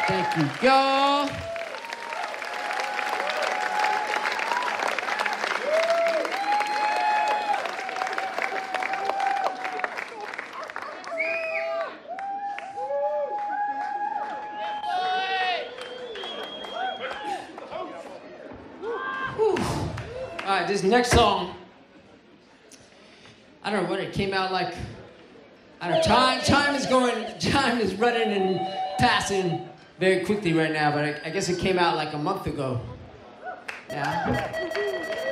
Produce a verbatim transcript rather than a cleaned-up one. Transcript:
Thank you, y'all. All right, this next song, I don't know what it came out like. I don't know, time, time is going, time is running and passing very quickly right now, but I, I guess it came out like a month ago. Yeah.